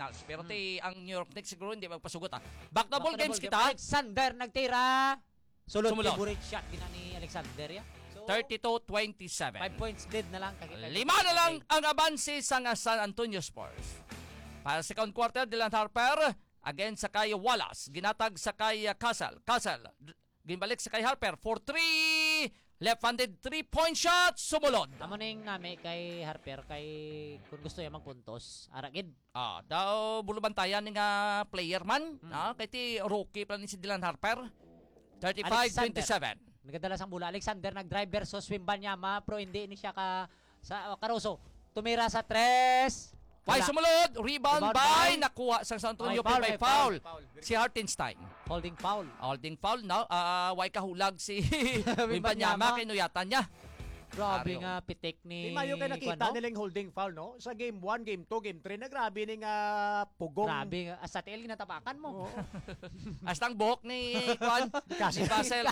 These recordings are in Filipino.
Cardinals. Pero ang New York Knicks siguro hindi magpasugot Back to ball games kita. Alexander nagtira. Sulod Sumulot. favorite shot gina ni Alexander ya. So, 32-27. 5 points lead na lang. Lima na lang ang abansi sa San Antonio Spurs. Para sa second quarter, Dylan Harper against sa kay Wallace. Ginatag sa kay Castle. Ginbalik sa kay Harper for 3. Left-handed 3-point shot. Sumulod. Amo ning nami kay Harper kay kung gusto niya magpuntos. Aragid. Daw bulubantayan nga player man. Kay ti rookie pa ni si Dylan Harper. 35-27. Nagdala sang bola. Alexander nag-drive versus Wembanyama pero hindi ni siya sa Caruso. Tumira sa 3. Why sumunod? Rebound by nakuha sa San Antonio by foul. Si Hartenstein. Holding foul. No? Why kahulag si Wembanyama kinuyatan niya. Grabe nga pitik ni... Di mayo kayo nakita nilang holding foul, no? Sa game 1, game 2, game 3, na grabe ni pugong. Grabe nga. Sa tiil, ginatapakan mo. Astang buhok ni Castle.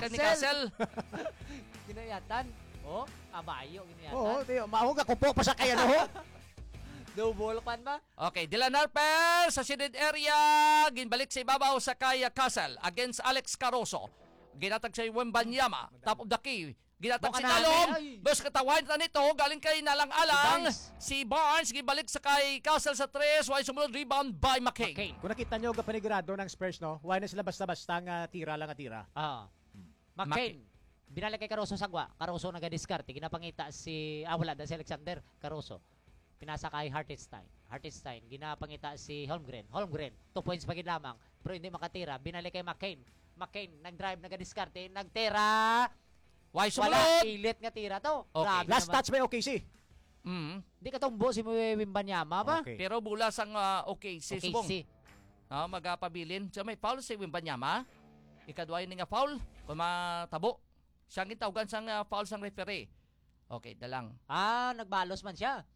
Ginayatan. Abayo. Ginayatan. Mahog ako po pa sa kaya, no? Double pan ba? Okay, Dylan Harper sa shaded area. Ginbalik sa ibabaw sa kay Castle against Alex Caruso. Ginatag sa Wembanyama. Top of the key. Ginatag si Talong. Bas katawan na nito. Galing kay nalang-alang. Si Barnes. Gibalik sa kay Castle sa 3. Why sumunod rebound by McCain. Kung nakita nyo panigurado ng Spurs, no? Why na sila basta-basta nga tira lang nga tira. McCain. Binalik kay Caruso sagwa. Caruso nagadiskarte. Ginapangita si... wala na si Alexander. Caruso. Pinasa kay Hartenstein. Ginapangita si Holmgren. 2 points pa lamang. Pero hindi makatira. Binalik kay McCain. Nag-drive, nagadiskarte. Nagtira. Why sumunod? Wala, ilit nga tira to. Okay. Last touch by OKC. Di ka tumbo si Wembanyama ba? Okay. Pero bulas ang OKC. Subong. Magpabilin. So may foul si Wembanyama. Ikadway ni nga foul. Kung matabo. Siyang gitawagan sang foul sang referee. Okay, dalang. Nagbalos man siya.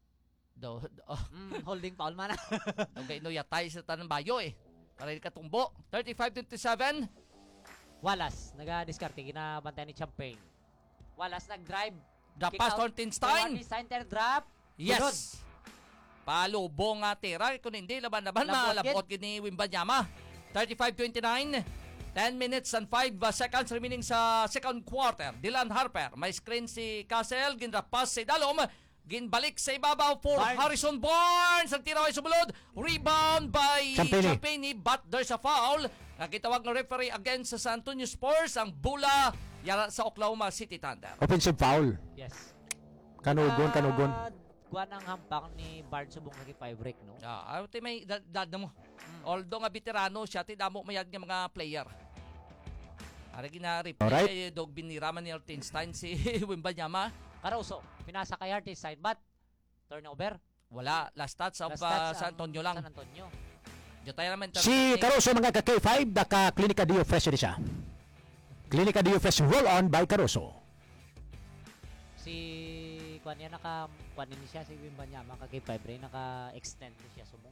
Holding foul man. Okay, no yatay sa tanang bayo Para hindi ka tumbo. 35-27. Wallace, nag-diskarte, ginabantayan ni Champagne. Wallace, nag-drive. Drop pass, Hartenstein. Drop. Yes. Palubong nga tira. Kung hindi, laban-laban, malabot ni Wembanyama. 35-29. 10 minutes and 5 seconds remaining sa second quarter. Dylan Harper. May screen si Castle. Ginrap pass si Dalom. Ginbalik sa ibabaw for Harrison Barnes. Ang tira ay sumulod. Rebound by Champagny. But there's a foul. Nakitawag ng referee against sa San Antonio Spurs. Ang bula yara sa Oklahoma City Thunder. Offensive foul. Yes. Kanugon. Kuha ng hampang ni Bard subong nagi 5 break, no? May dad mo. Although nga veterano siya, tidamo mayag ng mga player. Ara gina-replay dog biniraman ni Hartenstein si Wembanyama. Caruso, pinasa kay Hartenstein, but turnover. Wala, last touch of San Antonio lang. San Antonio. Si Caruso mga ka-K5, naka-Clinica Dio Fresh siya. Clinica Dio Fresh roll on by Caruso. Si kuan niya kuan ni siya si Wembanyama ka-K5 rin naka-extend siya sumo.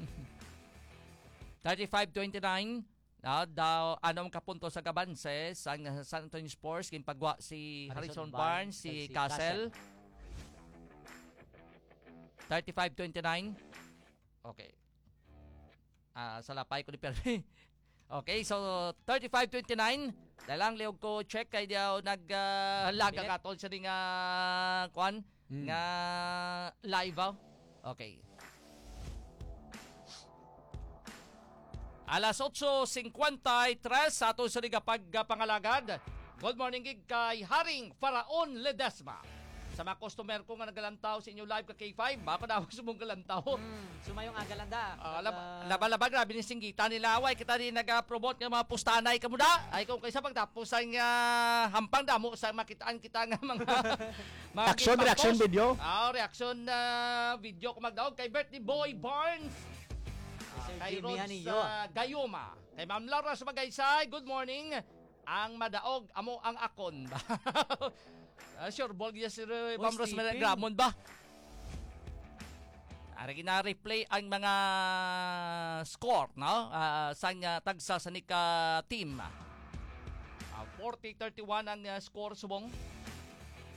35-29. Anong kapunto sa Gabanse sa San Antonio Spurs ginpagwa si Harrison Barnes, si Castle. 35-29. Okay. Salapay ko ni Perry. Okay, so 35-29. Dalang liog ko check kay daw naglaga katol siya nga kuan nga live. Okay. Alas 8:53 sa ato sa pagpangalagad. Good morning gig kay Haring Faraon Ledesma. Sa mga customer ko nga nagalantaw sa inyo live ka K5, baka daw sa mong galantaw. Sumayong agalanda. Laba-laba grabe ni singgita nila away kita din nag-promote ng mga pustanay kamo da. Ay kung kaysa pagtapos ang hampang damo sa makitaan kita nga mga reaction video. Reaction video ko magdaog kay Bertie Boy Barnes. Kay Rods Gayuma. Kay Ma'am Laura sa Magaysay, good morning. Ang madaog, amo ang akon ba? Sure, ball yes, Ma'am Rods Gramon ba? Ari gina-replay ang mga score, no? Sang tagsa sa nika team. 40-31 ang score subong.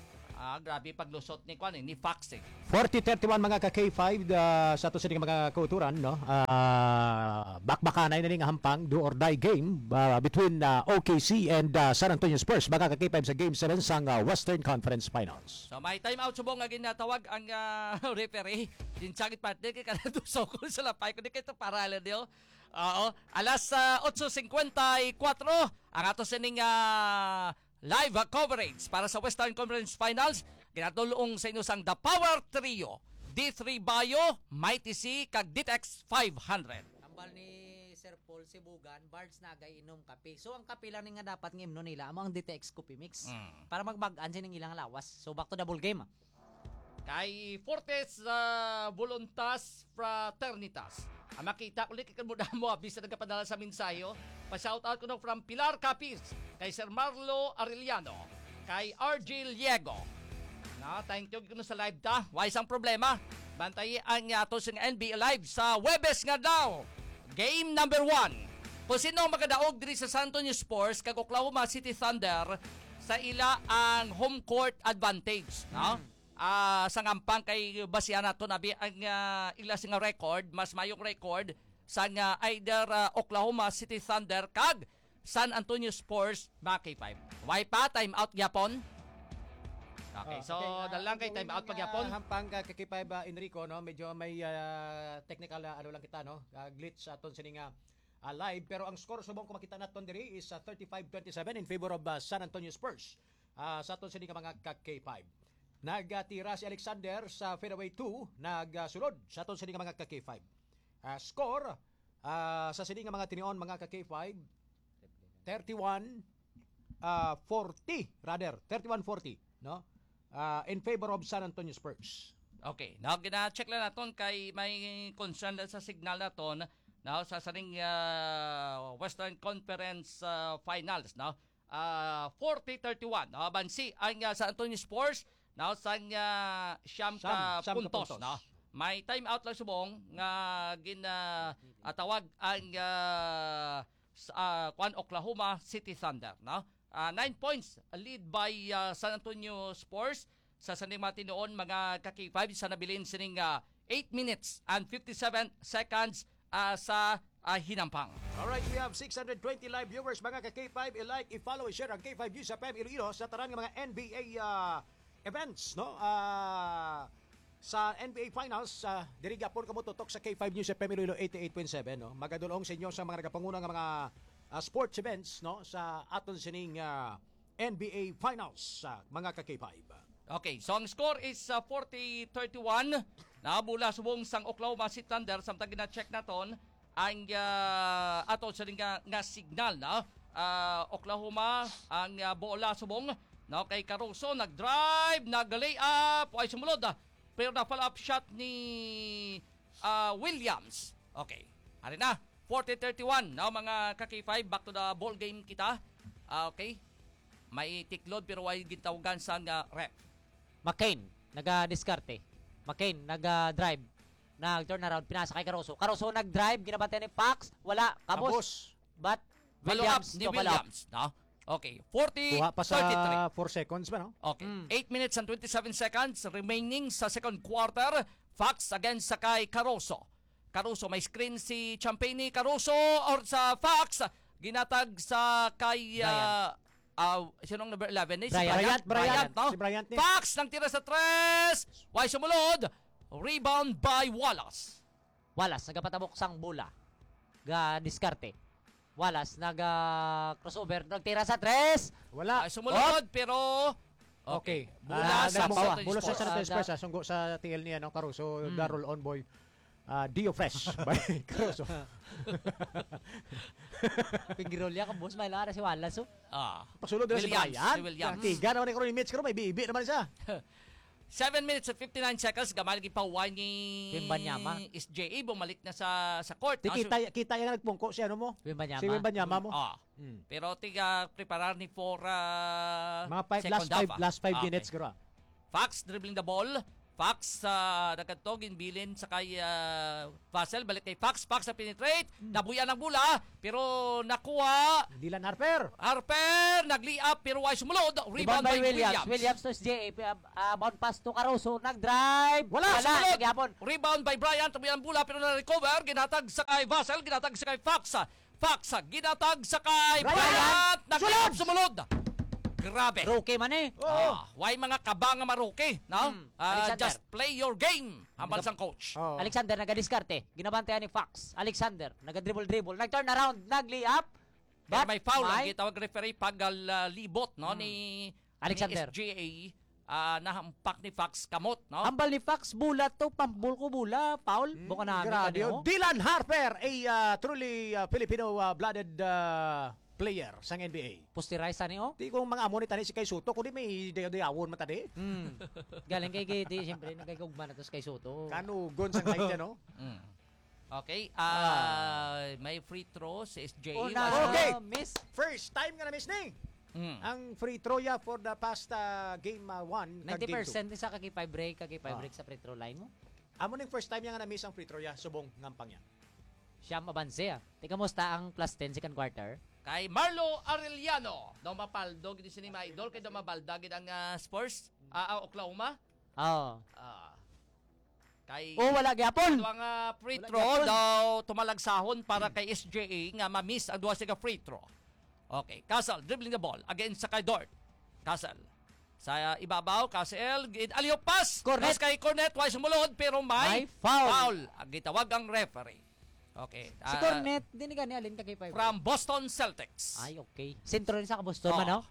Grabe paglusot ni Kwan ni Fox eh. 40-31 mga ka-K5 sa to sining mga kauturan, no? Bakbakanay na ning hampang do or die game between OKC and San Antonio Spurs mga ka-K5 sa Game 7 sang Western Conference Finals. So may time out subong nga ginatawag ang referee. Dinsagit partner kay kanado sokol sa lapay kundi kay to paralan dio. Oo, alas 8:54 ang ato sining live coverage para sa Western Conference Finals. Ginatulong sa inyo sang The Power Trio, D3 Bio, Mighty C, kag DTX 500. Tambal ni Sir Paul Sibugan, Bards Nagay inom kape. So ang kape lang nga dapat ngimno nila amo ang DTX Coffee Mix para magbag-an sining ilang lawas. So back to the ball game. Kay Fortes Voluntas Fraternitas. Ang makita ulit kay mo abis na nagkapadala sa mensayo. Pa-shoutout ko no from Pilar Capiz, kay Sir Marlo Arellano, kay RJ Liego. Thank you ko sa live ta. Why isang problema? Bantayi ang ato sa NBA Live sa Webes nga daw. Game number 1. Kung sino magadaog diri sa San Antonio Spurs kag Oklahoma City Thunder sa ila ang home court advantage, no? Sa ngampang kay basihan nato nabi ang ila nga record, mas mayong record sa either Oklahoma City Thunder kag San Antonio Spurs mga K5. Why pa time out gyapon? Okay, so dalang kay time out pagyapon. Hampang kay Enrico, no, medyo may technical ano lang kita, no, glitch aton sining live, pero ang score subong ko makita naton diri is 35-27 in favor of San Antonio Spurs. Sa aton sining mga K5. Nagtira si Alexander sa fadeaway 2, nagsulod sa aton sining mga K5. Score sa sining mga tinion mga K5 31-40 rather 31-40, no? In favor of San Antonio Spurs. Okay, now gina-check lang naton kay may concern sa signal naton now sa saring Western Conference Finals, no? 40-31. Bansi ang San Antonio Spurs now sang siyam ka puntos, no? May time out lang subong nga ginatawag ang Oklahoma City Thunder, no? 9 points lead by San Antonio Spurs sa saning matinoon mga K5 sa nabilin sining 8 minutes and 57 seconds sa hinampang. Alright, we have 620 live viewers mga K5. I-like, i-follow, i-share ang K5 News sa PM Iloilo sa taran ng mga NBA events, no? Sa NBA Finals, diri gyapon kamo tutok sa K5 News sa PM Iloilo 88.7, no? Magadulong sa inyo sa mga nagapanguna nga mga sports events, no, sa aton sining NBA Finals mga K5. Okay, so ang score is 40-31. Nabula subong sang Oklahoma City Thunder samtang gina-check naton ang ato sa nga signal, no? Oklahoma ang bola subong, no, kay Caruso nag-drive, nag-lay up, ay sumulod pero na follow up shot ni Williams. Okay, ari na 40-31. Now mga K5, back to the ball game kita. Okay. May tiklod pero ay gitawagan sa ref. McCain naga-diskarte. McCain naga-drive. Nag-turn around, pinasa kay Caruso. Caruso nag-drive, ginabante ni Pax. Wala, kabos. But Williams ni Williams, no? Okay, 40-33. Kuha pa sa 4 seconds ba, no? Okay, 8 minutes and 27 seconds remaining sa second quarter. Fox against sa kay Caruso. Caruso, may screen si Champagne Caruso or sa Fox. Ginatag sa kay sinong number 11 ni? Bryant, no? Si Bryant ni. Fox nang tira sa 3. Why sumulod? Rebound by Wallace. Wallace nagapatabok sang bola. Ga-diskarte. Wallace naga-crossover, nagtira sa 3. Wala. Ay, sumulod pero okay. Mula sa Mula sa San Antonio Spurs, sunggo sa TL niya, no, Caruso, Darrell Onboy. Dio Fresh by Caruso. Pingirolya ka boss, may lara si Wallace. Pasulod na si Bryant. Si Williams. Tiga naman ni Cory Mitch, pero may bibi naman siya. 7 minutes at 59 seconds. Gamalagi pa one ni Wembanyama. SJA. Bumalik na sa court. Kita yung nagpungko si ano mo? Wembanyama. Si Wembanyama mo. Pero preparar ni for mga second half. last 5 minutes. Fox dribbling the ball. Fox nagkatogin bilin sa kay Vassell, balik kay Fox na penetrate, nabuya ng bola pero nakuha Dylan Harper. Harper nagli-up pero ay sumulod, rebound by Williams. Williams to SJ, bound pass to Caruso, nag-drive. Wala, Sumunod. nagyapon. Rebound by Bryant, tabuyan ng bola pero na-recover, ginatag sa kay Vassell, ginatag sa kay Fox, ginatag sa kay Bryant, nag-li-up, sumulod. Grabe. Rookie man eh. Why mga kabanga maruki, no? Alexander. Just play your game, hambal sang coach. Oh. Alexander nagadiskarte, ginabantayan ni Fox. Alexander nagadribble, nag-turn around, nag-layup. Pero But may foul ang gitawag referee pag libot no ni Alexander. ni SGA nahampak ni Fox kamot, no? Hambal ni Fox, bulat to, pambul ko bula, foul. Buka namin. Grabe. ano? Dylan Harper, a truly Filipino-blooded player sang NBA. Pustiray sa niyo. Di kong mga amo ni tani si Kay Soto, kundi may dayawon matadi. Galing kay Giti, siyempre, nagkagugma na to kay Soto. Kanugon sang height niya, no? Mm. Okay, may free throw si SGA. Okay. Miss. First time nga na miss ni. Mm. Ang free throw ya for the past game 1 kag game 2. 90% sa kaki 5 break sa free throw line mo. Amo ning first time niya nga na miss ang free throw ya, subong ngampang ya. Siyam abanse ah. Tika musta ang plus 10 second quarter? Kay Marlo Arellano, daw mapaldo gid sini mga idol kay daw mabalda gid ang Spurs, Oklahoma. Oo. Kay Wala gyapon. ang free Wala throw gyapon. daw tumalagsahon para kay SJA nga ma-miss ang duha siya free throw. Okay, Castle dribbling the ball against sa kay Dort. Castle sa ibabaw, Castle alley-oop pass. Cornet. Pass kay Cornet, why sumulod pero may May foul. foul. Ang gitawag ang referee. Okay. Si Cornet, dinigan ni alin kaki 5 From Boston Celtics. Ay, okay. Sentro rin sa Boston Oo. man, no?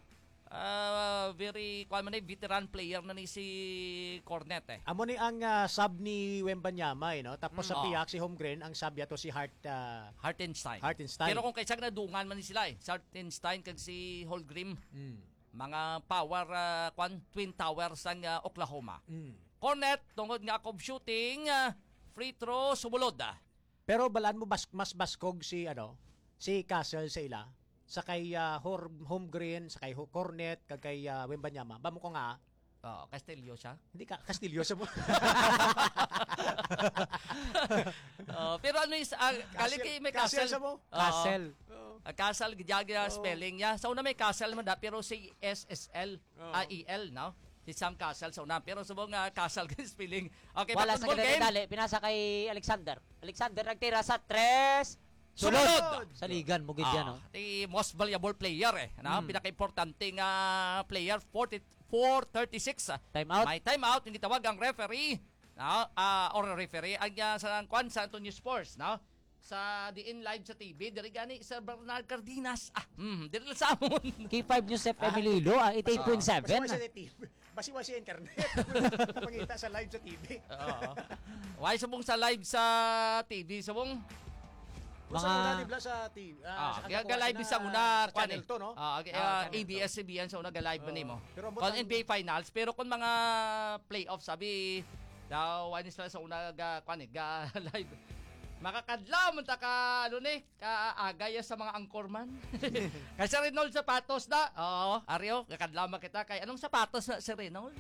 Very veteran player na ni si Cornet eh. Amo ni ang sub ni Wembanyama, no? Tapos sa Oo. piyak si Holmgren, ang sub ya to si Hartenstein. Hartenstein. Pero kung kaysa nadungan man ni sila eh. Si Hartenstein kag si Holmgren, mga power twin towers ang Oklahoma. Cornet tungod nga akong shooting, free throw sumulod. Pero balaan mo mas baskog si si Castle sa ila sa kay Holmgren, sa kay Cornet, kag kay Wembanyama. Bamo ko nga Castillo siya. hindi ka Castillo sa mo. Pero ano is kali may Castle Castle. sa mo. Castle. Castle gidya spelling niya. Sa una may Castle man da pero si SSL EL no. Si Sam Castle sa una pero subong Castle spelling. Okay, Wala sa basketball game. dali, pinasa kay Alexander. Alexander nagtira sa 3. Sulod! Sa ligan mo gid yan, no? The most valuable player eh. Pinaka-importante nga player 436. Time out. May time out hindi tawag ang referee. No? Or referee ang sa San Antonio Spurs, no? Sa DN live sa TV, diri gani Sir Bernard Cardenas. Diri lang sa amon. K5 News FM Iloilo, 88.7. Basi wasi internet. Pangita sa live sa TV. Oo. Why subong sa live sa TV subong? Mga muna dibla sa TV. Ga-live sa una kwan channel to, no? Channel ABS-CBN sa una ga-live man nimo. Pero Kon NBA finals pero kon mga playoffs sabi daw wani sila sa una ga live. Makakadlaw man ta ka kaagaya sa mga angkorman. Kasi Reynold sapatos na. Oo, Aryo, kakadlaw man kita kay anong sapatos na si Reynold?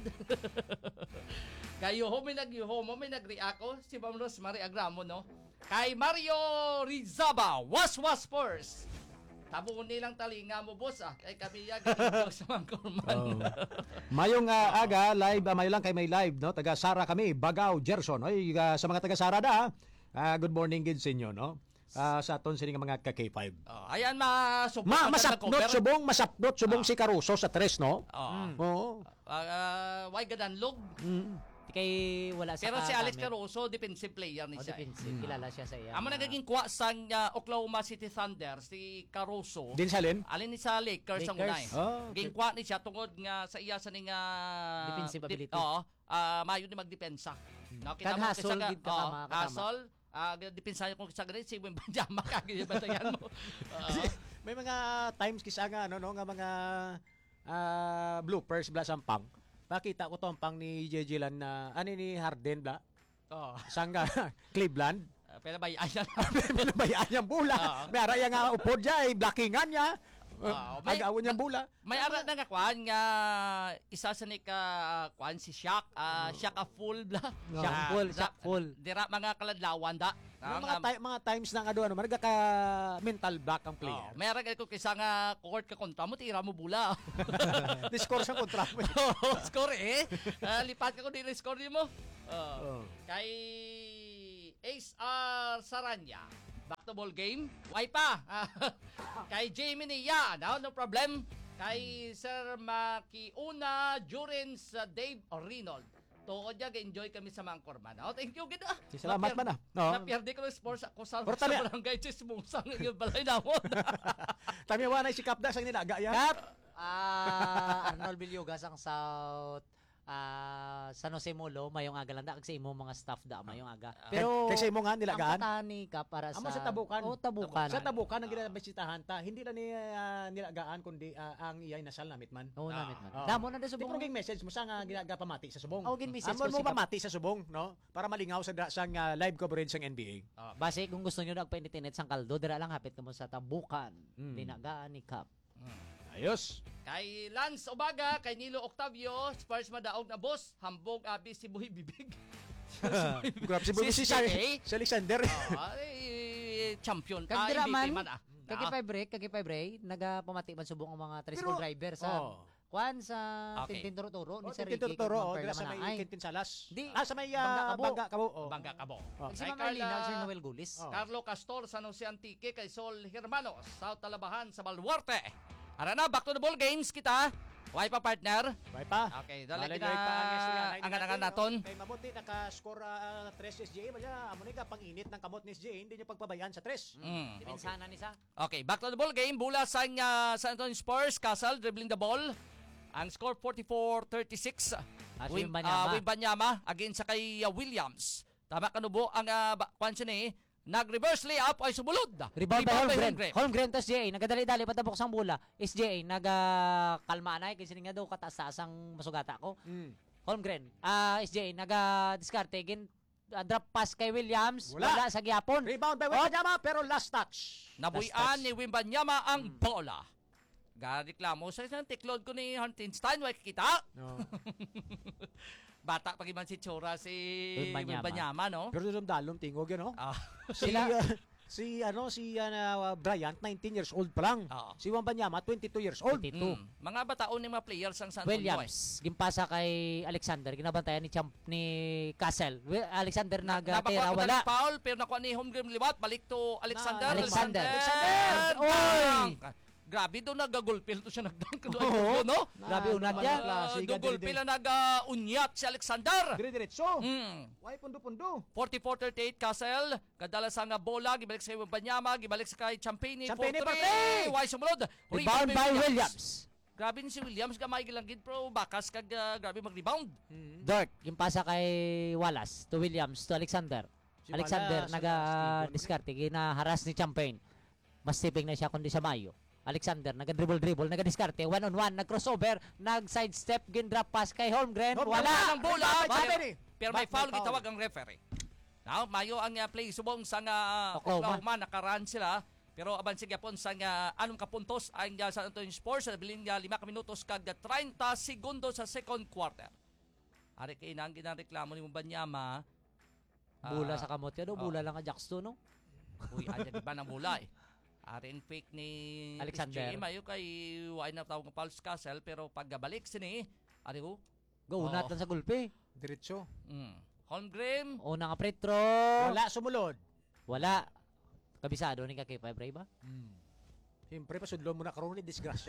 Kayo may nag-react ko si Ma'am Rosemary Agramo no. Kay Mario Rizaba, was first. Tabuon nilang talinga mo boss kay kami sa mga angkorman. Mayong aga live, mayo lang kay may live, no? Taga Sara kami, Bagao, Gerson. Oy, sa mga taga Sara da. Good morning gid sa inyo, no? Sa aton sining mga ka-K5. Ayan Masapnot subong si Caruso sa 3, no? Oo. Why gadanlog? Kay wala sa Pero si Alex Caruso, defensive player ni siya. defensive. Kilala siya sa iya. Amo nagiging kuha sa Oklahoma City Thunder si Caruso. Din salin? Alin ni sa Lakers ang unay. Okay. Ging kuha ni siya tungod nga sa iya sa ning Defensive ability. mayo ni magdepensa. No, Kan hustle gid ka tama. Hustle, depensa ko sa ganit si Wembanyama kagid batayan mo. May mga times kisa nga nga mga bloopers bla sampang. Makita ko to ang pang ni JJ Lan na ni Harden bla. Sangga Cleveland. Pero ba ayan. Pinabayaan niyang bola. May araya nga upod niya, blockingan niya. May, Agawon niyang bula. may ara na nga kwan nga isa sa ni ka kwan si Shaq, Shaq a full bla. Shaq full. Dira mga kaladlawan da. Mga times na nga doon, marga ka mental block ang player. May ara ko kaysa nga court ka kontra mo tira mo bula. Discourse ang kontra mo. Score lipat ka ko dili score di mo. Kay Ace R Saranya. Back to ball game. Why pa? Kay Jamie Nia, no problem. Kay Sir Makiuna Jurens Dave Reynold. Tuod niya, enjoy kami sa Mangkor man. Thank you, gid. Salamat man. Napiyerde ko ng sports ako sa barangay Chismusang yung balay namon. Tamiwa na si Kapda sang nilaga ya. Kap! Arnold Villugas ang South San Jose Molo, mayong aga lang da kasi imo mga staff da mayong aga. Pero kasi imo nga nilagaan. ang patani ka para Amo sa sa Tabukan. Tabukan. Sa Tabukan ang ginabisitahan ta, hindi lang ni nilagaan kundi ang iyay nasal namit man. Namit man. Oo. Damo na sa Di subong. proging message mo sa nga ginagapamati sa subong. Gin message Amon ko mo si Kap. pamati sa subong, no? Para malingaw sa sang live coverage ng NBA. Base kung gusto niyo nagpainit-init sang kaldo, dira lang hapit kamo sa Tabukan. Dinagaan ni Kap. Ayos. Kay Lance Obaga, kay Nilo Octavio, Spurs madaog na boss, hambog abi si Buhi Bibig. Grab si Bubi si Alexander. Champion. Kag dira MVP man, man. kagi break, nagapamati man subong ang mga tricycle driver sa Kwan sa Okay. Tintin Turo-Turo ni Ni Sir Ricky Ricky. Turo, dira sa may Quintin Salas. Sa may Bangga Kabo. Bangga Kabo. Si Kay Ma'am Arlene, Carla- Sir Noel Gulis. Carlo Castor, San Jose Antique, kay Sol Hermanos, South Talabahan sa Baluarte. Ara na, back to the ball games kita. Why pa partner? Bye pa. Okay, dali Malay kita pa ang istorya. angan-angan naton. Kay mabuti naka-score 3 SGA. Amo ni ka pang-init ng kamot ni SGA, hindi niya pagpabayaan sa 3. Dibinsana ni sa. Okay, back to the ball game. Bula sa San Antonio Spurs, Castle dribbling the ball. Ang score 44-36. Wimbanyama against sa kay Williams. Tama kanubo ang kwansa ni nag-reverse layup ay sumulod. Rebound by Holmgren. Holmgren to SJA. Nagadali-dali patabok sang bola. SJA nagakalma na kasi nga daw kataas-taas ang masugata ko. Holmgren. SJA naga-diskarte gin drop pass kay Williams. Wala sa gyapon. Rebound by Wimbanyama pero last touch. Nabuyan ni Wimbanyama ang bola. Gareklamo sa isang tiklod ko ni Hartenstein. Why kita? No. Bata pag iman si Chora si Wimbanyama. Wimbanyama, no? Pero dalom tingog yan, no? Sila. Si Bryant 19 years old pa lang. Si Wembanyama 22 years old. 22. Mga bataon ng mga players ang San Antonio. Williams, gimpasa kay Alexander, ginabantayan ni Castle. Alexander nagatira wala. Foul pero nakuha ni Holmgren liwat, balik to Alexander. Alexander. Oy! Grabe daw nagagulpil to siya nagdunk doon, no? Grabe unat niya. Dugulpil na nag-unyat si Alexander. Dire-diretso. Why pundo-pundo? 44-38 Castle, kadalas ang bola, gibalik sa Wembanyama, gibalik sa kay Champagne, Champagne, 4-3. Why sumunod? Rebound by Williams. Grabe ni si Williams, gamay gilanggit pro, bakas kag grabe mag-rebound. Dirk, gimpasa kay Wallace to Williams to Alexander. Alexander naga-diskarte, ginaharas ni Champagne. Mas tiping na siya kundi sa Mayo. Alexander, naga-dribble, naga-diskarte, one-on-one, nag-crossover, nag-sidestep, gin-drop pass kay Holmgren, wala ng bola. Champagne. Pero may foul gitawag ang referee. Now, mayo ang play subong sa Oklahoma, nakaran sila. Pero aban sige pon sa anong kapuntos ang San Antonio Spurs sa bilin 5 minutos kag 30 segundo sa second quarter. Ari kay nang ginareklamo ni Wembanyama. Bula sa kamot yan, bula lang ka Jackson, no? Uy, aja di ba ng bula eh. Arin fake ni Alexander. SJ, mayo kay why na tawag ng Pulse Castle pero pagbalik sini ari ho. Gaunat lang sa gulpi. Diretso. Holmgren. Una nga free throw. Wala sumulod. Wala. Kabisado ni Kaki Fibre ba? Siyempre, pasudlo mo na karoon ni disgrasya.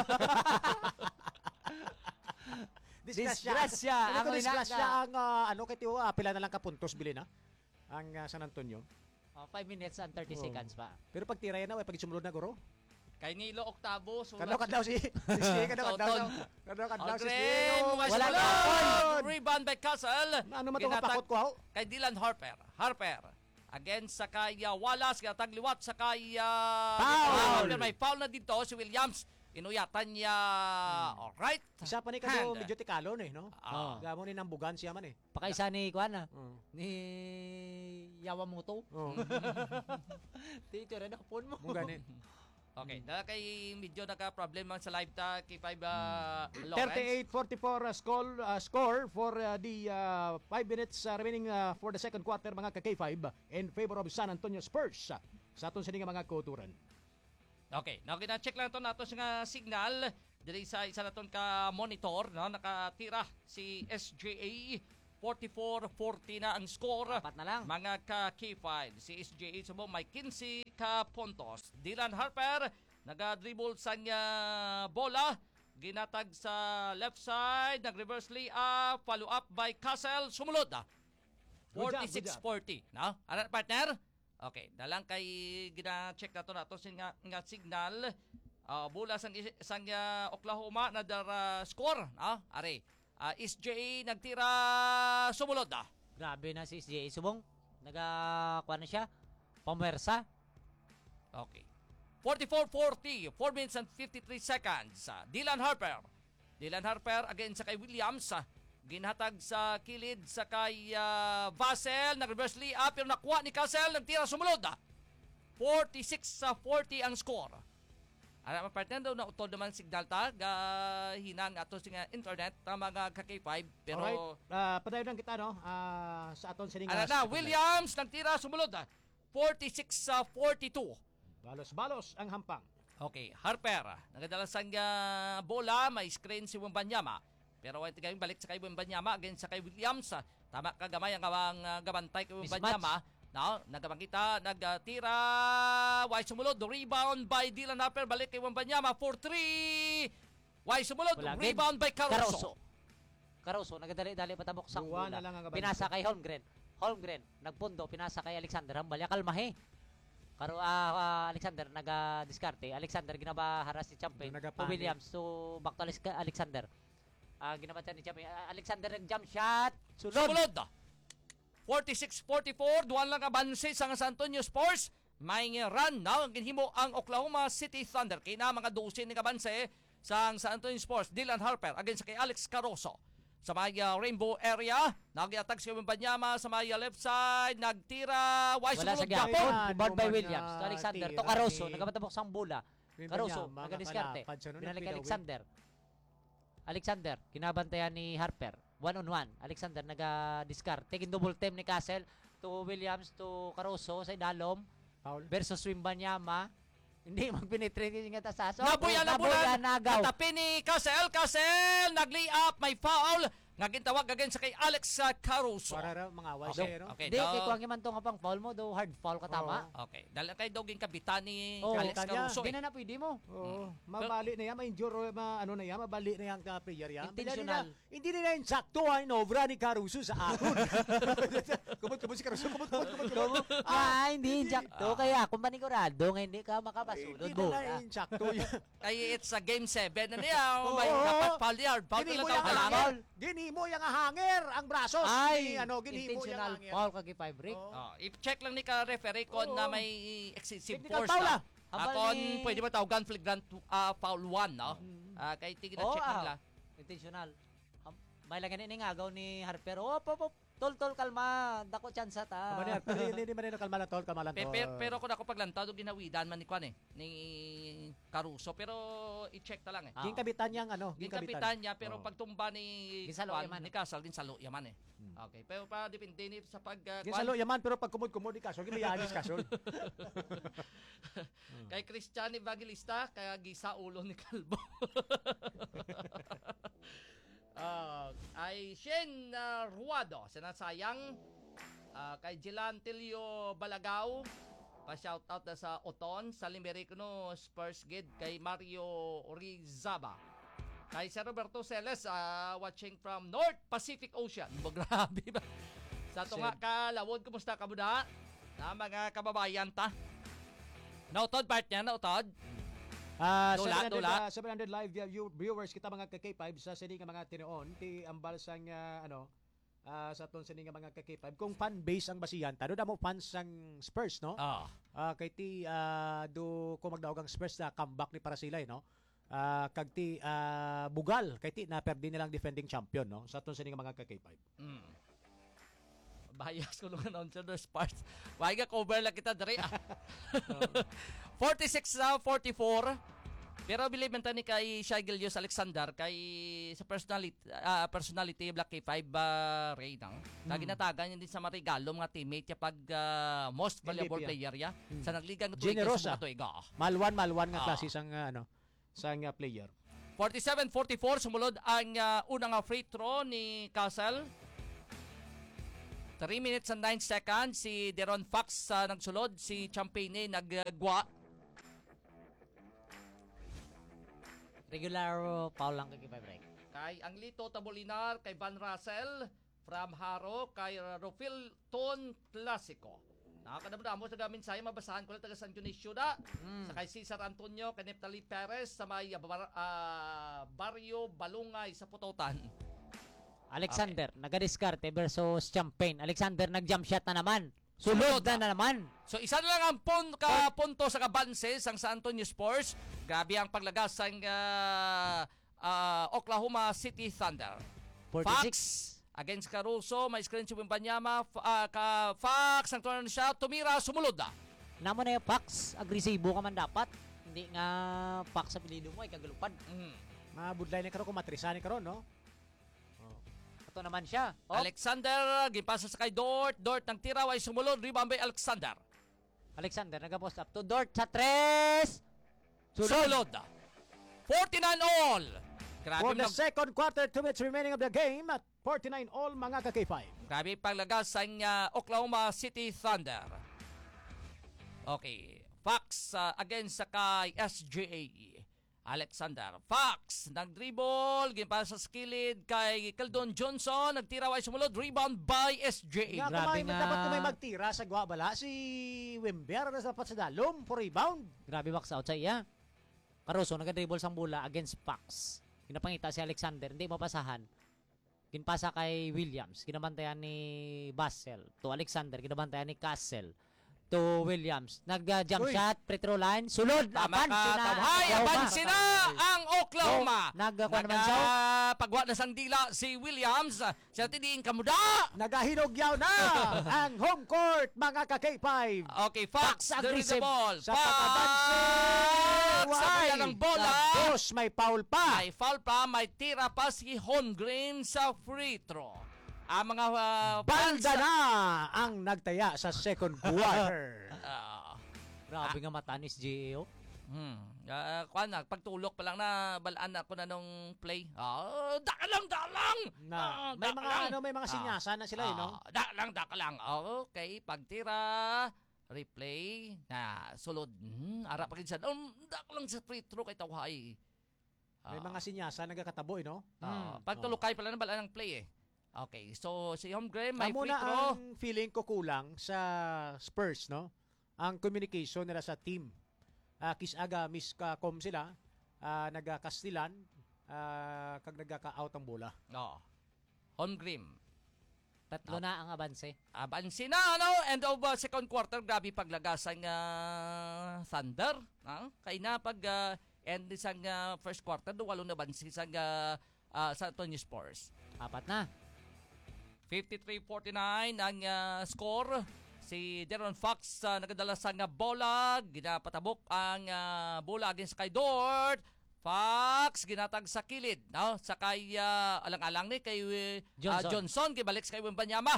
Disgrasya. Ang disgrasya ang kay Tio, pila na lang kapuntos bili na ang San Antonio. 5 minutes and 30 seconds pa. Pero pag tirayan na, pag sumulod na guro. Kay Nilo Octavo. Kadlaw si kadlaw si Wala na. Rebound by Castle. Ano matungapakot ko? Kay Dylan Harper. Against sa kay Wallace, tagliwat sa kay Foul. May foul na dito si Williams. Inuyatan niya. Alright. Isa pa ni kado medyo tikalon no? Gamo ni nambugan siya man Pakaisa ni Kuana. Ni Yawamoto. Oh. Dito rin nakapon mo. Mong gani. Okay, na kay medyo naka-problem man sa live ta kay 5 Lawrence. 38-44 score for the 5 minutes remaining for the second quarter mga ka-K5 in favor of San Antonio Spurs sa aton sining mga kuturan. Okay, now kina-check lang ito nato nga signal diri sa isa naton ka monitor, no? Nakatira si SJA 44-40 na ang score. Apat na lang. Mga ka-K5. Si SJA subo may 15 ka puntos. Dylan Harper naga-dribble sa niya bola. Ginatag sa left side, nag-reverse layup, follow up by Castle. Sumulod 46-40. No? Ano partner? Okay, dalang kay gina-check nato nga signal. Bola sang Oklahoma na score, no? Are. SJA nagtira sumulod Grabe na si SJ Subong. Nagakuha na siya. Pamersa. Okay. 44-40, 4 minutes and 53 seconds. Dylan Harper against sa kay Williams. Ginhatag sa kilid sa kay Vassell. Nag-reverse layup pero nakuha ni Castle. Nagtira sumulod 46-40 ang score. Ano partner daw na utod naman signal ta hinang ato sa internet ta mga ka-K5 pero alright, padayon lang kita no sa aton sining Williams nagtira sumulod 46-42. Balos ang hampang. Okay, Harper nagadala sang bola, may screen si Wembanyama pero wala tigayong balik sa kay Wembanyama against sa kay Williams. Tama ka gamay ang gabantay kay Wembanyama. No, nagabangkita, nagtira, wide sumulod, rebound by Dylan Harper, balik kay Wembanyama, 4-3, wide sumulod, rebound by Caruso. Caruso, nagadali-dali patabok sa Buwan bola. na lang ang gabay. Pinasa kay Holmgren, nagpundo, pinasa kay Alexander, hambal, kalmahe. Alexander, naga-diskarte. Alexander, ginabaharas si Champion. To Williams, to back to Alexander. Ginabatan ni Champion. Alexander, nag-jump shot. Sumulod. 46-44, duwan lang kabansi sa San Antonio Spurs. May run na ginhimo ang Oklahoma City Thunder. Kina mga 12 ni kabansi sa San Antonio Spurs. Dylan Harper against kay Alex Caruso. Sa may Rainbow area, nag-attack si Wembanyama sa may left side, nagtira, wide wala sa sumulod gapon. gapon. Rebound by Williams. To Alexander, to Caruso, nagapatabok sang bola. Caruso, Wembanyama, naga-diskarte. kalapad siya, no? Binalik Nagpidawin. Alexander, kinabantayan ni Harper. 1-on-1. Alexander naga-discard. Taking double team ni Castle to Williams to Caruso sa idalom Foul. versus Wembanyama. Hindi magpenetrate yung tasaso. Nabuya na bulan. Nagaw. Natapi ni Castle. Nag-lay up. May foul. Nagintawag again sa kay Alex Caruso. Para raw mga away Okay, siya, no? okay. Hindi, kay kuwang iman to nga pang foul mo. Do hard foul ka tama. Okay. Dahil kay doging kabitan ni Oh, Alex kanya. Caruso. Hindi na pwede mo. Oo, mabali na yan, ma-injure, ano na yan, mabali na yan ang player yan. Intentional. Hindi nila yung sakto ha, inobra ni Caruso sa ahon. Kumot si Caruso, kumot. Hindi jakto. Kaya kung panigurado nga hindi ka makapasunod Hindi mo. nila yung sakto yan. Ay, it's a game 7 na niya. Oo. May dapat foul yard. Foul Gini lang mo daw yung kailangan. hanger. Gini mo yung hanger, ang brasos. Ay, Gini mo yung intentional hanger. foul kagi 5 break. Oo. I-check lang ni ka-referee kung Oo. na may excessive Technical force foul, na. ah. Habal Akon, ni- pwede ba tawagan flagrant foul 1, no? Kay tigil na check lang. Intentional. May lang ni ngagaw ni Harper. Op. Tol, kalma. Dako chance ta. Hindi man nila kalma lang tol. Pero kung ako paglantado, ginawidan man ni Kwan ni Caruso. Pero i-check ta lang eh. Ging kabitan niyang ano, Yung kapitan niya, pero Oo. pagtumba ni Gisalo Kwan, yaman. ni Castle, ginsalo yaman eh. Okay, pero pa depende ni sa pag Ging salo yaman pero pag kumod di Casol, ging mayagis Casol. Kay Christian Evangelista, kaya gisa ulo ni Calvo. Ay Shen Ruado, sinasayang kay Jilan Tilio Balagaw, pa-shoutout na sa Oton, sa Limericono Spurs Gid, kay Mario Rizaba. Kay Sir Roberto Celes, watching from North Pacific Ocean. Grabe ba? Sa ito nga kalawod, kumusta ka muna? Na mga kababayan ta? Nautod partner, nautod? Dula. 700 live viewers kita mga ka-K5 sa sini nga mga tinuon ti ambal sang sa ton sini nga mga ka-K5 kung fan base ang basihan ta do damo fans sang Spurs no kay ti do ko magdaog ang Spurs na comeback ni para sila no kag ti bugal kay ti na perdi nilang defending champion no sa ton sini nga mga ka-K5. Bias ko nung announcer ng Sparks. Why ka cover lang kita dre. 46 na 44. Pero believe man tani kay Shigelius Alexander kay sa personality Black K5 Ray nang. Naginatagan niya din sa marigalo mga teammate niya pag most valuable MVP, player ya sa nagligang Generosa. sa mga tuiga. Malwan nga klase sang player. 47-44 sumulod ang unang free throw ni Castle. 3 minutes and 9 seconds si Deron Fox nagsulod, si Champagne naggwa. Regular foul lang kay break. Kay Anglito Tabolinar, kay Van Russell from Haro, kay Rufil Ton Clasico. Nakakadamo sa gamin saya mabasahan ko lang taga San Dionisio da. Sa kay Cesar Antonio, kay Neftali Perez sa may Barrio Balungay sa Putotan. Alexander, nagadiskarte versus Champagne. Alexander nag-jump shot na naman. Sulod na naman. So isa na lang ang punto sa kabanse sang San Antonio Spurs. Grabe ang paglagas ng Oklahoma City Thunder. 46. Fox against Caruso, may screen si Wimbanyama, Fox ang tunan siya, tumira, sumulod na. Namo na yung Fox, agresibo ka man dapat. Hindi nga Fox sa pilido mo ay kagalupan. Mabudlay na karon kung matrisan karon, no? Ito naman siya. Oh. Alexander, gipasa sa kay Dort ng tira, ay sumulod, rebound by Alexander. Alexander nag-post up to Dort sa 3. Sulod na. 49 all. Grabe For the second quarter, 2 minutes remaining of the game at 49 all mga ka-K5. Grabe paglagas ng Oklahoma City Thunder. Okay. Fox against sa kay SGA. Alexander. Fox nag-dribble. Ginpasa sa skilled kay Keldon Johnson. Nagtira ay sumulod. Rebound by SGA. Grabe nga. Dapat may magtira sa Guabala. Si Wimber na dapat sa dalom for rebound. Grabe box out sa iya. Caruso nag-dribble sang bola against Fox. Kinapangita si Alexander, hindi mapasahan. Ginpasa kay Williams, kinabantayan ni Basel. To Alexander, kinabantayan ni Castle. To Williams, nag-jump shot, free throw line, sulod, Tama abansi ka, na. Tabhay, abansi na ang Oklahoma. Nagkakuha naman siya. Pagwa na sang dila si Williams. Siya tidiin kamuda. Nagahinogyaw na ang home court mga ka-K5. Okay, Fox, there is the aggressive ball. Sa pagkabansi. Sa bola ng bola. Tapos may foul pa. May foul pa, may tira pa si Holmgren sa free throw. Ang mga Banda na ang nagtaya sa second quarter. Grabe nga matanis, Gio. Pagtulok pa lang na balaan ako na nung play. Dakalang. Na, may mga sinyasa na sila, no? Dakalang. Okay, pagtira, replay, na sulod. Ara pa kinsan. Dakalang sa free throw kay Tawhay. May mga sinyasa nagkakatabo, no? Pagtulokay pala ng balaan ng play eh. Okay, so si Holmgren may free Muna throw. ang feeling ko kulang sa Spurs, no? Ang communication nila sa team. Kisaga miskom sila, nagakastilan, kag nagaka-out ang bola. Holmgren. Tatlo na ang abanse. Abansi na, end of second quarter, grabe paglagasan ng Thunder. Kaya na pag end isang first quarter, walong na bansi sa San Antonio Spurs. 4 na. 53-49 ang score. Si Deron Fox nagadala sa bola. Ginapatabok ang bola against kay Dort. Fox ginatag sa kilid. No? Sa kay alang-alang ni kay Johnson. Kibalik sa kay Wimbanyama.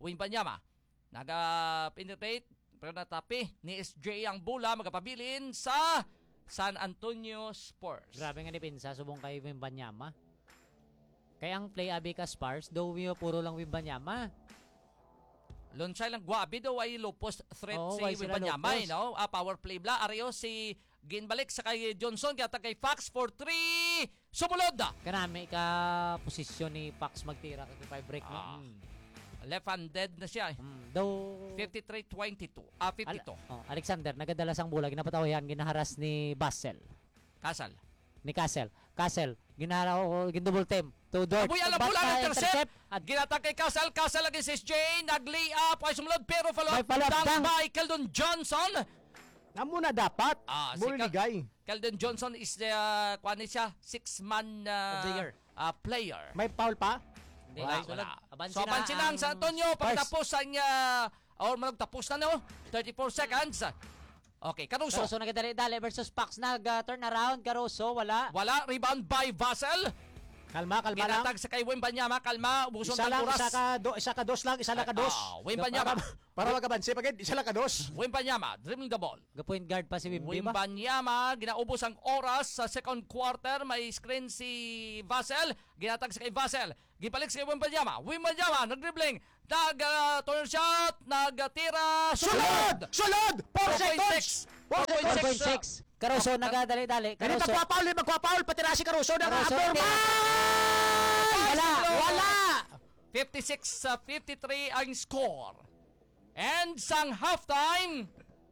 Naga-penetrate pero natapi ni SJ ang bola. Magapabilin sa San Antonio Spurs. Grabe nga depensa subong kay Wimbanyama. Kaya ang play abi ka Spurs, daw puro lang Wimbanyama. Lonsay lang guabi daw ay low post threat si why sila Wimbanyama, low post? no? Power play bla. Areo si ginbalik sa kay Johnson kaya kay Fox for 3. Sumulod na. Kanami ka posisyon ni Fox magtira kay 5 break no. Left-handed na siya. Daw 53-22. 52. Alexander nagadala sang bola, ginapatawayan, ginaharas ni Basel. Castle. Ni Castle, gindouble team. To Dort. Abuy alam bola ng intercept. Ginatag kay Castle. Castle against SJ. Nag-lay up. Ay sumulod pero May follow-up. follow-up Dunk dunk. by Keldon Johnson. Muna dapat. Si Muligay. Keldon Johnson is the, kuha siya, 6-man Of the year. player. May foul pa? Hindi, Wala. sunod. So, abansin lang San Antonio pagkatapos ang or magtapos na no 34 seconds. Okay, Caruso. Caruso nagdali-dali versus Pax. Nag-turn around. Caruso, wala. Wala, rebound by Vassell. Kalma lang. Ginatag sa kay Wembanyama, kalma, ubuson Isa ng lang, oras. isa ka dos lang, isa lang ka dos. Wembanyama. Para magabansi pagid, isa lang ka dos. Wembanyama, dribbling the ball. Ga-point guard pa si Wimby ba? Wembanyama, ginaubos ang oras sa second quarter. May screen si Vassell. Ginatag sa kay Vassell. Gibalik sa kay Wembanyama. Wembanyama, nag-dribbling. Turn shot, nagtira. Sulod! Sulod! 4 seconds! 4.6. Caruso nagdali-dali. Ganit Caruso. magkwapaul, patira si Caruso na Caruso, abnormal! Wala! Wala! 56-53 ang score. And sang halftime.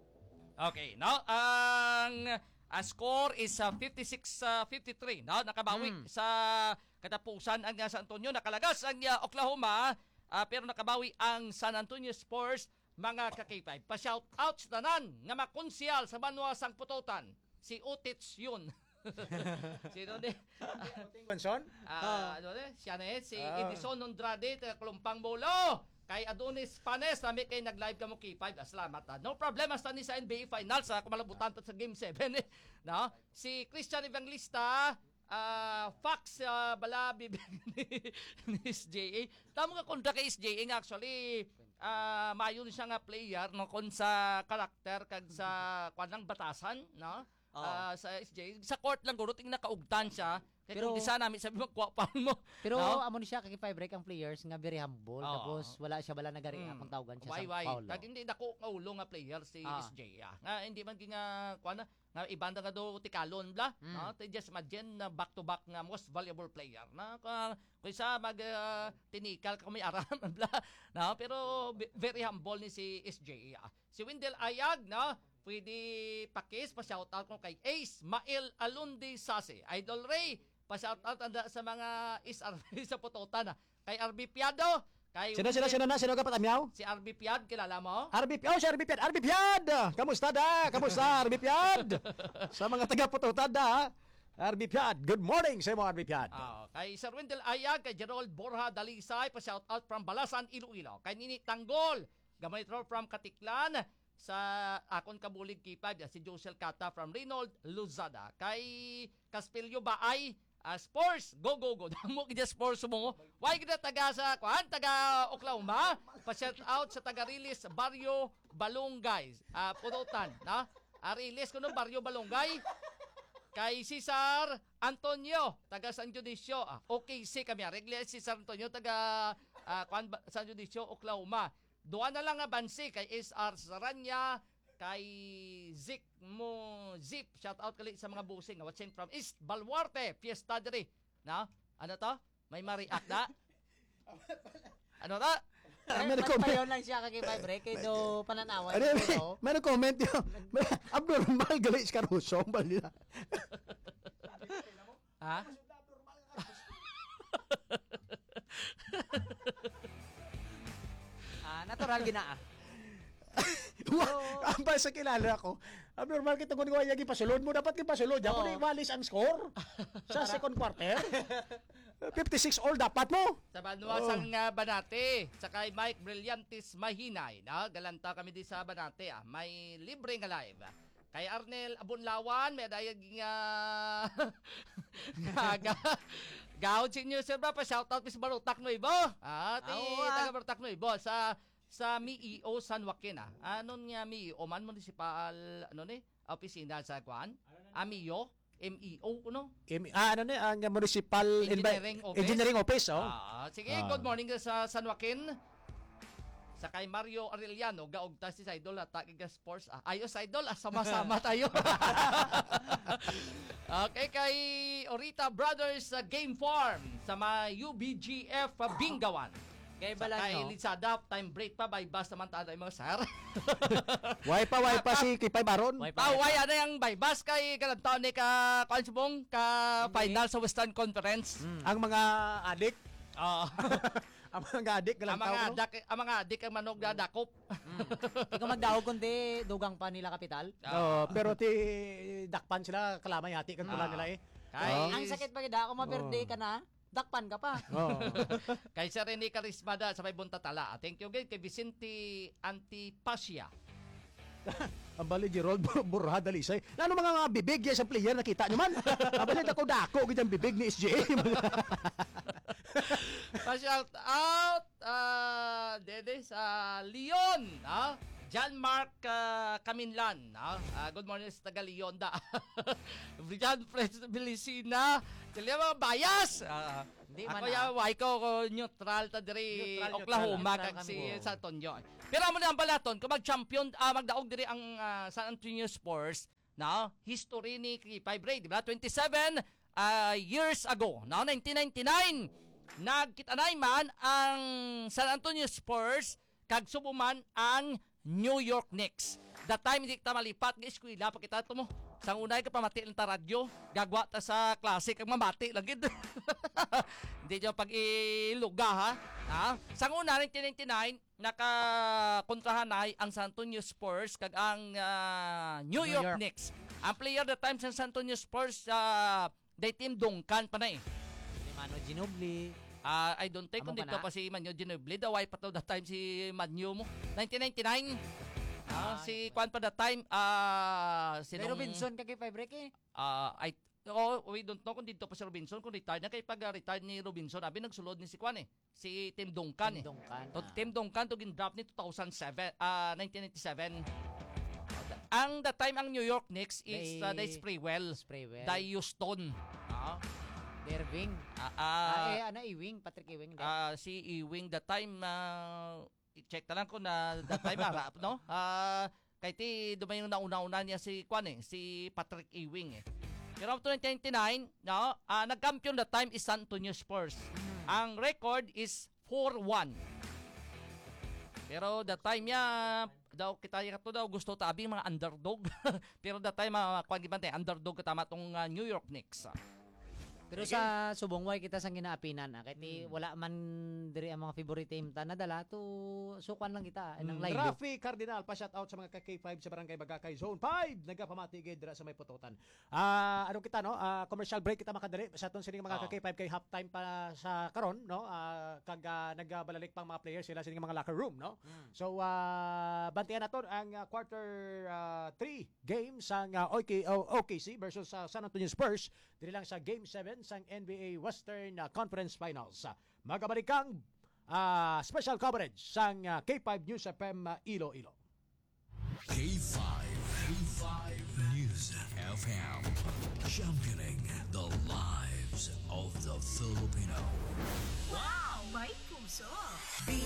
Okay, no? Ang score is 56-53. No? Nakabawi sa katapusan ang San Antonio. Nakalagas ang Oklahoma. Pero nakabawi ang San Antonio Spurs. Mga kakipay, pa-shoutouts na nan nga makonsyal sa Banwa Sang Putotan. Si Utits yun. Sino ni? Benson? Ano ni? Siya na si Edison Andrade, taga Klumpang Bolo. Kay Adonis Panes, nami kay nag-live ka mo K5. Salamat. No problem hasta ni sa NBA Finals. Kumalabutan to sa Game 7. No? Si Christian Evangelista, Fox bala bibig ni SJA. Tamo nga kontra kay SJA nga actually mayon siya nga player no kon sa karakter kag sa kanang batasan no. Sa SJ sa court lang guro ting nakaugtan siya kay Pero- kung di sana namin sabi mo kwapal mo. Pero No? amo ni siya kay five break ang players nga very humble Oo. tapos wala siya bala nagari akong tawagan siya Why? sa Paulo. Kag hindi dako nga ulo nga player si SJ. Nga hindi man nga kuan nga ibanda nga do tikalon bla. No? They just imagine na back to back nga most valuable player na kung isa mag tinikal ka may aram bla. No? Pero very humble ni si SJ. Si Wendell Ayag no pwede pakis pa-shoutout ko kay Ace Mael Alundi Sase. Idol Ray, pa-shoutout anda sa mga SRB sa Putotan. Kay RB Piado, kay Sino ka patamyaw? si RB Piad, kilala mo? Si RB Piad. RB Piad! Kamusta da? Kamusta, RB Piad? Sa mga taga-pututan da, RB Piad. Good morning sa mga RB Piad. Kay Sir Wendell Ayag, kay Gerald Borja Dalisay, pa-shoutout from Balasan, Iloilo. Kay Nini Tanggol, gamay throw from Katiklan, sa akon kabulig K5 si Josel Cata from Reynold Luzada. Kay Caspilio Baay, Sports, go. Damo kaya sports mo. Why kita taga sa taga Oklahoma? Pa-shout out sa taga Rilis Barrio Balongay. Pututan, na? Rilis ko no Barrio Balongay. Kay Cesar Antonio, taga San Dionisio. OKC kami. Regla si Cesar Antonio, taga San Dionisio, Oklahoma. Duwa na lang nga bansi kay SR Saranya, kay Zip, shout out kali sa mga busing watching from East Baluarte, Fiesta diri. Na? Ano to? May ma-react na? Ano to? Payon lang siya kay five break kay do pananawan. May comment yun. Abnormal gali si Caruso. Balila. Ha? Natural ginaa. Ang sa kilala ko, abnormal kita kung yung ipasulod mo. Dapat ipasulod. Ako na iwalis ang score sa second quarter. 56 all dapat mo. Sa Banwasang Banate, sa kay Mike Brillantes Mahinay, na galanta kami di sa Banate, may libre nga live. Kay Arnel Abunlawan, may dayag nga Gawad Senior Sir ba pa shoutout sa Barutak Nuevo. Taga Barutak Nuevo sa MIO San Joaquin. Anon nga MIO man municipal opisina sa Kuan? MIO kuno? Ang Municipal Engineering Office. Sige, good morning sa San Joaquin. Sa kay Mario Arellano, gaugta si Idol at tagiga sports. Ayos Idol, sama-sama tayo. Okay, kay Orita Brothers Game Farm sa mga UBGF Bingawan. Kay Sa Balanyo. kay Lizada, time break pa, by bus naman tayo mga sir. Way pa si Kipay Baron. Paway, ano yung by bus kay kalantaon ni ka Kwansibong, ka final sa Western Conference. Ang mga adik. Ang mga adik. Ang mga adik ang manog na dakop. Ikaw magdaog kundi dugang pa nila kapital. Pero ti dakpan sila kalamay hati kan kulang nila eh. Kay, Ang sakit pa gid ako maperde ka na. dakpan ka pa. Oh. Kay Sir Rene Carismada sa may Buntatala. Thank you again kay Vicente Antipasia. Ang bali Gerald Burhada Lisay. Ano mga bibig yan sa player nakita nyo man? Ang bali dako ganyang bibig ni SGA. Pa-shout out Dede sa Leon, John Mark Caminlan, good morning sa taga Leon da. John Fred Belicina, sila mga bias. Hindi Ako man, ya ko neutral ta diri Neutral, Oklahoma neutral kag kami. si San Antonio. Pero amo na ang balaton kung mag-champion magdaog diri ang San Antonio Spurs na history ni K5 Ray, di ba? 27 years ago, 1999. Nagkitanay man ang San Antonio Spurs kag subuman ang New York Knicks. That time hindi kita malipat nga eskwela pa kita mo. Sang unay ka pamati lang ta radyo, gagwa ta sa klase kag mamati lang gid. Hindi jo pag iluga ha. Sang una 1999 nakakontrahan ay ang San Antonio Spurs kag ang New York Knicks. Ang player that time sa San Antonio Spurs day team Duncan pa na eh. Mano Ginobili. I don't think Amo kung ka dito na? pa si Manyo Ginobili. Daway pa to that time si Manyo mo. 1999. Si Kwan pa that time. Kay Robinson kay Fabre kay. We don't know kung dito pa si Robinson. Kung retired na kay pag-retire ni Robinson. Abi nagsulod ni si Kwan eh. Si Tim Duncan eh. Tim Duncan to gin-draft ni 1997. Ang that time ang New York Knicks is Day Sprewell. Day Houston. Irving. Ewing, Patrick Ewing. Si Ewing that time i-check na lang ko na that time no? Kay ti dumayo na una-una niya si Kwan eh, si Patrick Ewing eh. Pero up to 1999, no, nag-champion that time is San Antonio Spurs. Ang record is 4-1. Pero that time niya daw kita to daw gusto tabi mga underdog. Pero that time Kwan gibante underdog katama tong New York Knicks. Pero sa subong way kita sang ginaapinan kay wala man diri ang mga favorite team ta nadala to sukan lang kita nang live. Rafi Cardinal pa shout out sa mga K5 sa Barangay Bagakay Zone 5 nagapamati gid dira sa may pututan. Ano kita no? Commercial break kita makadali sa aton sining mga K5 kay halftime pa sa karon no? Kag nagabalalik pang mga players sila sining mga locker room no. So bantayan naton ang quarter 3 game sang OKC versus San Antonio Spurs diri lang sa game 7 sang NBA Western Conference Finals. Magabalik kang special coverage sang K5 News FM Iloilo. K5 News FM, championing the lives of the Filipino. Wow! May puso!